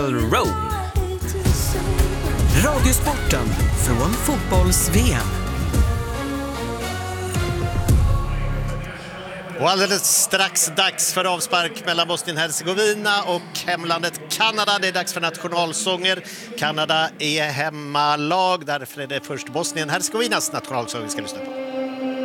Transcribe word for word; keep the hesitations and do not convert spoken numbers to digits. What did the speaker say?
Roan. Radiosporten från fotbolls-V M. Och alldeles strax dags för avspark mellan Bosnien-Hercegovina och hemlandet Kanada. Det är dags för nationalsånger. Kanada är hemmalag, därför är det först Bosnien-Hercegovinas nationalsång vi ska lyssna på.